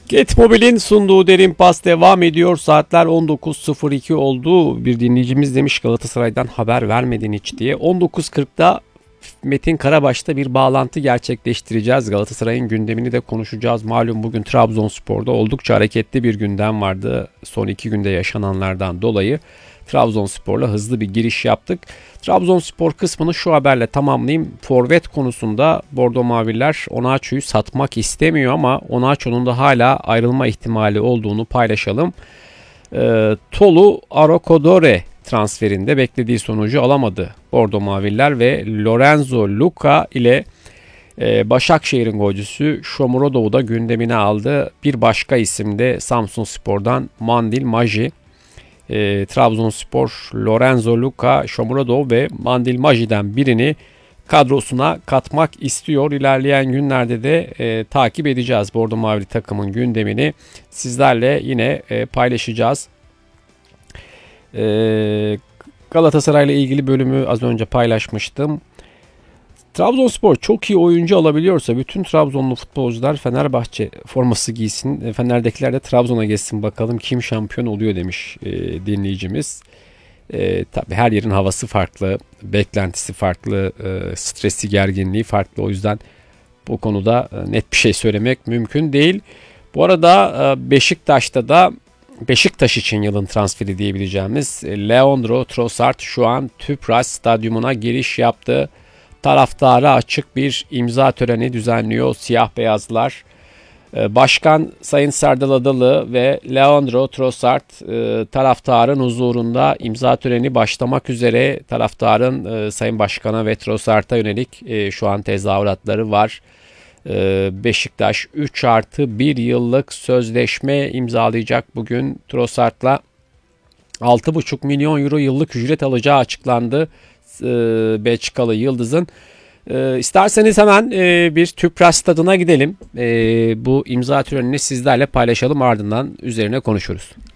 Getmobil'in sunduğu Derin Pas devam ediyor. Saatler 19.02 oldu. Bir dinleyicimiz demiş Galatasaray'dan haber vermedin hiç diye. 19.40'da Metin Karabaş'ta bir bağlantı gerçekleştireceğiz. Galatasaray'ın gündemini de konuşacağız. Malum bugün Trabzonspor'da oldukça hareketli bir gündem vardı. Son 2 günde yaşananlardan dolayı Trabzonspor'la hızlı bir giriş yaptık. Trabzonspor kısmını şu haberle tamamlayayım. Forvet konusunda Bordo Maviller Onaçu'yu satmak istemiyor ama Onaçu'nun da hala ayrılma ihtimali olduğunu paylaşalım. Tolu Arokodore transferinde beklediği sonucu alamadı Bordo Maviller ve Lorenzo Luca ile Başakşehir'in golcüsü Shomurodov'u da gündemine aldı. Bir başka isim de Samsunspor'dan Mandil Maji. Trabzonspor Lorenzo Luca, Shomurodov ve Mandil Maji'den birini kadrosuna katmak istiyor. İlerleyen günlerde de takip edeceğiz Bordo Mavili takımın gündemini. Sizlerle yine paylaşacağız. Galatasaray ile ilgili bölümü az önce paylaşmıştım. Trabzonspor çok iyi oyuncu alabiliyorsa bütün Trabzonlu futbolcular Fenerbahçe forması giysin. Fener'dekiler de Trabzon'a geçsin bakalım kim şampiyon oluyor demiş dinleyicimiz. Tabii her yerin havası farklı, beklentisi farklı, stresi, gerginliği farklı. O yüzden bu konuda net bir şey söylemek mümkün değil. Bu arada Beşiktaş'ta da Beşiktaş için yılın transferi diyebileceğimiz Leandro Trossard şu an Tüpraş Stadyumuna giriş yaptı. Taraftara açık bir imza töreni düzenliyor siyah beyazlar. Başkan Sayın Serdal Adalı ve Leandro Trossard taraftarın huzurunda imza töreni başlamak üzere. Taraftarın Sayın Başkan'a ve Trossard'a yönelik şu an tezahüratları var. Beşiktaş 3+1 yıllık sözleşme imzalayacak bugün Trossard'la. 6,5 milyon euro yıllık ücret alacağı açıklandı Belçikalı Yıldız'ın. İsterseniz hemen bir Tüpraş stadına gidelim. Bu imza törenini sizlerle paylaşalım, ardından üzerine konuşuruz.